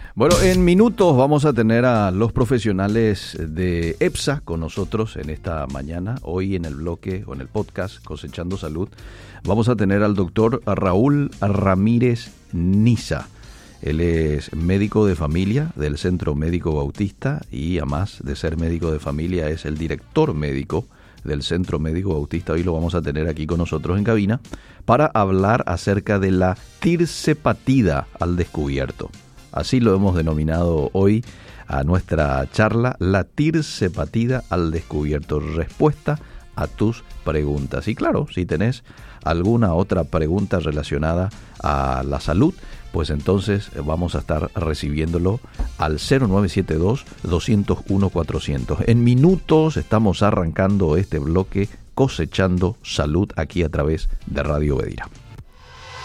Bueno, en minutos vamos a tener a los profesionales de EPSA con nosotros en esta mañana. Hoy en el bloque o en el podcast Cosechando Salud vamos a tener al doctor Raúl Ramírez Niza. Él es médico de familia del Centro Médico Bautista y además de ser médico de familia es el director médico del Centro Médico Bautista. Hoy lo vamos a tener aquí con nosotros en cabina para hablar acerca de la tirsepatida al descubierto. Así lo hemos denominado hoy a nuestra charla, la tirsepatida al descubierto. Respuesta a tus preguntas. Y claro, si tenés alguna otra pregunta relacionada a la salud, pues entonces vamos a estar recibiéndolo al 0972-201-400. En minutos estamos arrancando este bloque Cosechando Salud aquí a través de Radio Bedira.